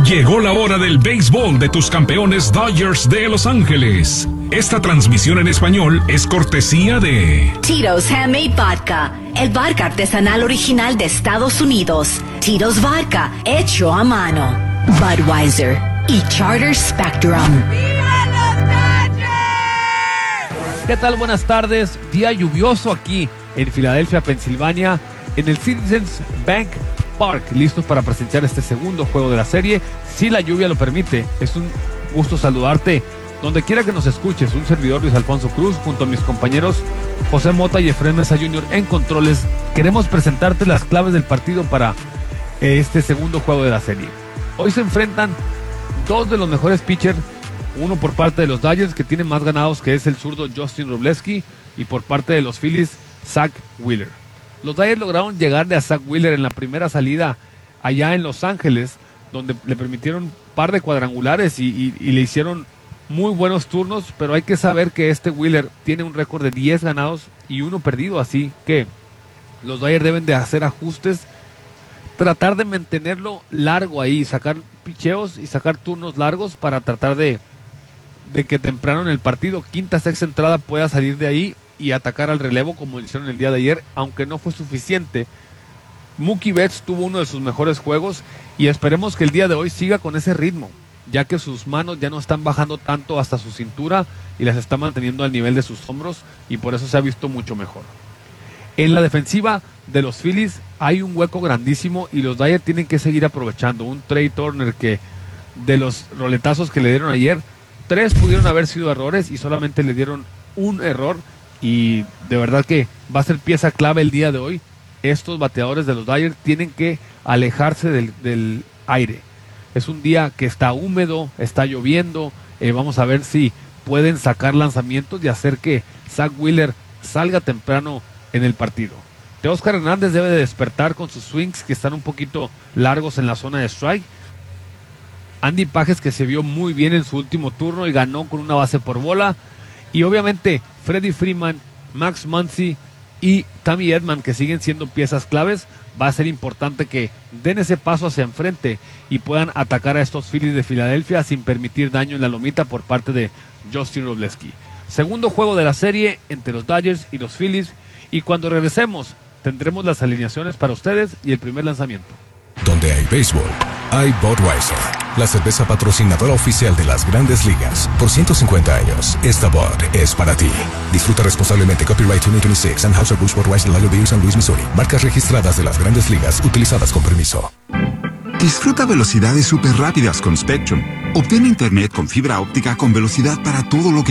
Llegó la hora del béisbol de tus campeones Dodgers de Los Ángeles. Esta transmisión en español es cortesía de Tito's Handmade Vodka, el vodka artesanal original de Estados Unidos. Tito's Vodka, hecho a mano. Budweiser y Charter Spectrum. ¿Qué tal? Buenas tardes. Día lluvioso aquí en Filadelfia, Pensilvania, en el Citizens Bank Park, listos para presenciar este segundo juego de la serie. Si la lluvia lo permite, es un gusto saludarte donde quiera que nos escuches. Un servidor, Luis Alfonso Cruz, junto a mis compañeros José Mota y Efraín Mesa Jr. en controles. Queremos presentarte las claves del partido para este segundo juego de la serie. Hoy se enfrentan dos de los mejores pitchers, uno por parte de los Dodgers, que tiene más ganados, que es el zurdo Justin Wrobleski, y por parte de los Phillies, Zack Wheeler. Los Dodgers lograron llegarle a Zack Wheeler en la primera salida allá en Los Ángeles, donde le permitieron un par de cuadrangulares y le hicieron muy buenos turnos, pero hay que saber que este Wheeler tiene un récord de 10 ganados y 1 perdido, así que los Dodgers deben de hacer ajustes, tratar de mantenerlo largo ahí, sacar picheos y sacar turnos largos para tratar de que temprano en el partido, quinta, sexta entrada, pueda salir de ahí y atacar al relevo como lo hicieron el día de ayer, aunque no fue suficiente. Mookie Betts tuvo uno de sus mejores juegos y esperemos que el día de hoy siga con ese ritmo, ya que sus manos ya no están bajando tanto hasta su cintura y las está manteniendo al nivel de sus hombros, y por eso se ha visto mucho mejor. En la defensiva de los Phillies hay un hueco grandísimo y los Dodgers tienen que seguir aprovechando. Un Trey Turner que de los roletazos que le dieron ayer, 3 pudieron haber sido errores y solamente le dieron un error, y de verdad que va a ser pieza clave el día de hoy. Estos bateadores de los Dodgers tienen que alejarse del aire. Es un día que está húmedo, está lloviendo, vamos a ver si pueden sacar lanzamientos y hacer que Zack Wheeler salga temprano en el partido. Teóscar Hernández debe de despertar con sus swings, que están un poquito largos en la zona de strike. Andy Pages, que se vio muy bien en su último turno y ganó con una base por bola. Y obviamente Freddie Freeman, Max Muncy y Tommy Edman, que siguen siendo piezas claves. Va a ser importante que den ese paso hacia enfrente y puedan atacar a estos Phillies de Filadelfia sin permitir daño en la lomita por parte de Justin Wrobleski. Segundo juego de la serie entre los Dodgers y los Phillies, y cuando regresemos tendremos las alineaciones para ustedes y el primer lanzamiento. Donde hay béisbol, hay Budweiser, la cerveza patrocinadora oficial de las Grandes Ligas. Por 150 años, esta Bud es para ti. Disfruta responsablemente. Copyright 2026, Anheuser-Busch Budweiser, Lyle Beer, San Luis, Missouri. Marcas registradas de las Grandes Ligas, utilizadas con permiso. Disfruta velocidades súper rápidas con Spectrum. Obtén internet con fibra óptica con velocidad para todo lo que